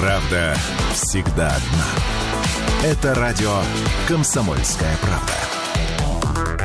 Правда всегда одна. Это радио «Комсомольская правда».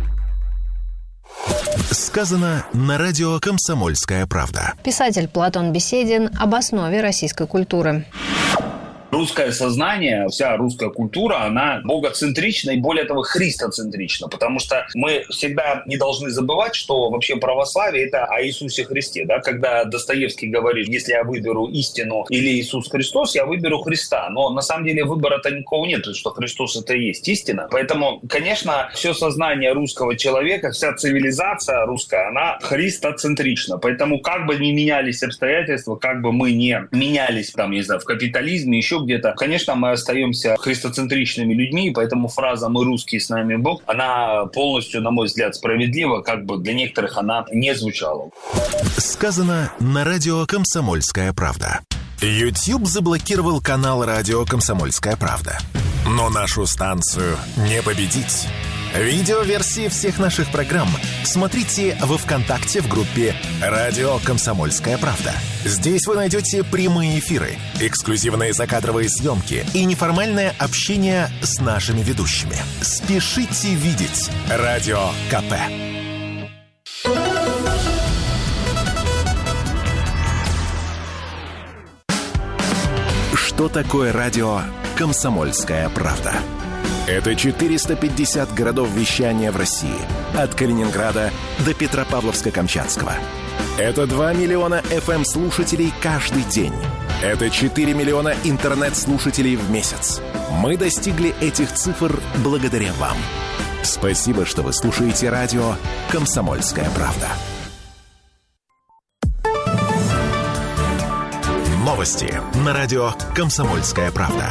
Сказано на радио «Комсомольская правда». Писатель Платон Беседин об основе российской культуры. Русское сознание, вся русская культура, она богоцентрична и, более того, христоцентрична, потому что мы всегда не должны забывать, что вообще православие – это о Иисусе Христе. Да? Когда Достоевский говорит, если я выберу истину или Иисус Христос, я выберу Христа. Но на самом деле выбора-то никого нет, потому что Христос – это и есть истина. Поэтому, конечно, все сознание русского человека, вся цивилизация русская, она христоцентрична. Поэтому как бы ни менялись обстоятельства, как бы мы не менялись, там, не знаю, в капитализме, еще где-то. Конечно, мы остаемся христоцентричными людьми, и поэтому фраза «мы русские, с нами Бог», она полностью, на мой взгляд, справедлива, как бы для некоторых она не звучала. Сказано на радио «Комсомольская правда». YouTube заблокировал канал радио «Комсомольская правда». Но нашу станцию не победить. Видеоверсии всех наших программ смотрите во ВКонтакте в группе «Радио Комсомольская правда». Здесь вы найдете прямые эфиры, эксклюзивные закадровые съемки и неформальное общение с нашими ведущими. Спешите видеть Радио КП. Что такое радио «Комсомольская правда»? Это 450 городов вещания в России. От Калининграда до Петропавловска-Камчатского. Это 2 миллиона FM-слушателей каждый день. Это 4 миллиона интернет-слушателей в месяц. Мы достигли этих цифр благодаря вам. Спасибо, что вы слушаете радио «Комсомольская правда». Новости на радио «Комсомольская правда».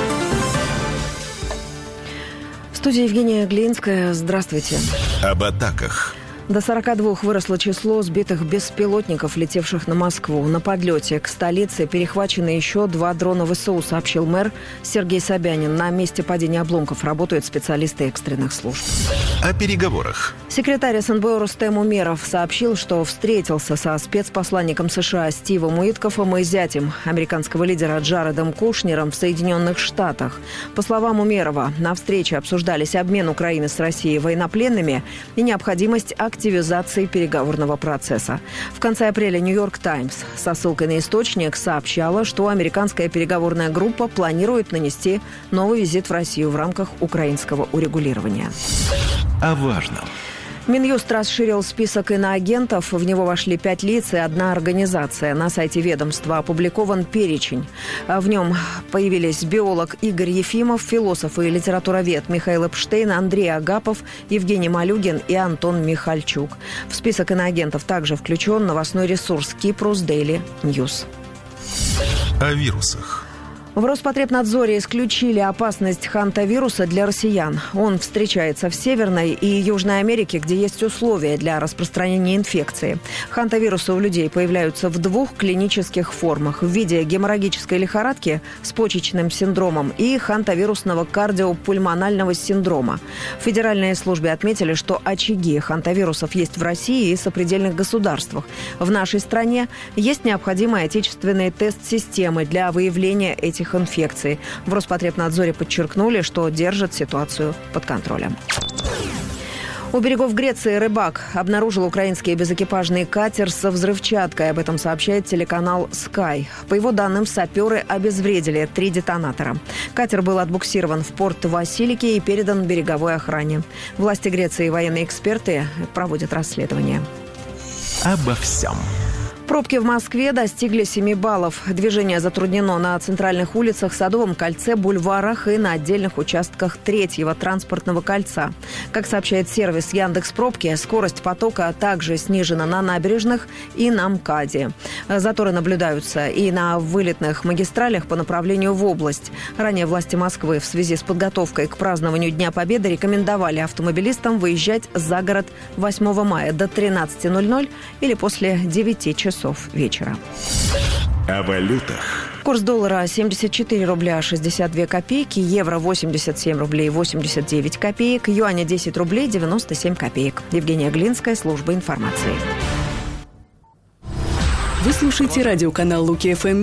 В студии Евгения Глинская. Здравствуйте. Об атаках. До 42 выросло число сбитых беспилотников, летевших на Москву. На подлете к столице перехвачены еще 2 дрона ВСУ, сообщил мэр Сергей Собянин. На месте падения обломков работают специалисты экстренных служб. О переговорах. Секретарь СНБО Рустем Умеров сообщил, что встретился со спецпосланником США Стивом Уиткофом и зятем американского лидера Джаредом Кушнером в Соединенных Штатах. По словам Умерова, на встрече обсуждались обмен Украины с Россией военнопленными и необходимость активизации переговорного процесса. В конце апреля «Нью-Йорк Таймс» со ссылкой на источник сообщала, что американская переговорная группа планирует нанести новый визит в Россию в рамках украинского урегулирования. О важном. Минюст расширил список иноагентов. В него вошли 5 лиц и 1 организация. На сайте ведомства опубликован перечень. В нем появились биолог Игорь Ефимов, философ и литературовед Михаил Эпштейн, Андрей Агапов, Евгений Малюгин и Антон Михальчук. В список иноагентов также включен новостной ресурс Кипрус Дейли Ньюс. О вирусах. В Роспотребнадзоре исключили опасность хантавируса для россиян. Он встречается в Северной и Южной Америке, где есть условия для распространения инфекции. Хантавирусы у людей появляются в 2 клинических формах: в виде геморрагической лихорадки с почечным синдромом и хантавирусного кардиопульмонального синдрома. В Федеральной службе отметили, что очаги хантавирусов есть в России и сопредельных государствах. В нашей стране есть необходимые отечественные тест-системы для выявления этих инфекций. В Роспотребнадзоре подчеркнули, что держат ситуацию под контролем. У берегов Греции рыбак обнаружил украинский безэкипажный катер со взрывчаткой. Об этом сообщает телеканал Sky. По его данным, саперы обезвредили 3 детонатора. Катер был отбуксирован в порт Василики и передан береговой охране. Власти Греции и военные эксперты проводят расследование. Обо всем. Пробки в Москве достигли 7 баллов. Движение затруднено на центральных улицах, Садовом кольце, бульварах и на отдельных участках 3-го транспортного кольца. Как сообщает сервис Яндекс.Пробки, скорость потока также снижена на набережных и на МКАДе. Заторы наблюдаются и на вылетных магистралях по направлению в область. Ранее власти Москвы в связи с подготовкой к празднованию Дня Победы рекомендовали автомобилистам выезжать за город 8 мая до 13:00 или после 9 часов вечера. О валютах. Курс доллара 74 рубля 62 копейки, евро 87 рублей 89 копеек, юаня 10 рублей 97 копеек. Евгения Глинская, служба информации. Вы слушаете радиоканал Луки ФМ.